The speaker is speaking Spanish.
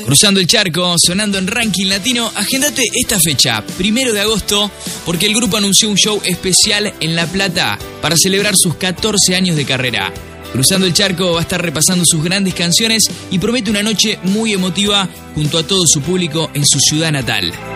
Cruzando el charco, sonando en Ranking Latino, agendate esta fecha, 1 de agosto, porque el grupo anunció un show especial en La Plata para celebrar sus 14 años de carrera. Cruzando el charco va a estar repasando sus grandes canciones y promete una noche muy emotiva junto a todo su público en su ciudad natal.